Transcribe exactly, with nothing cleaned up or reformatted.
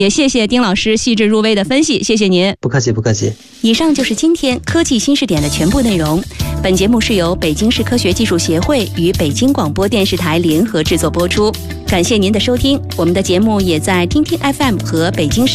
也谢谢丁老师细致入微的分析，谢谢您。 不客气，不客气。 以上就是今天科技新视点的全部内容。本节目是由北京市科学技术协会与北京广播电视台联合制作播出。感谢您的收听，我们的节目也在听听 F M 和北京市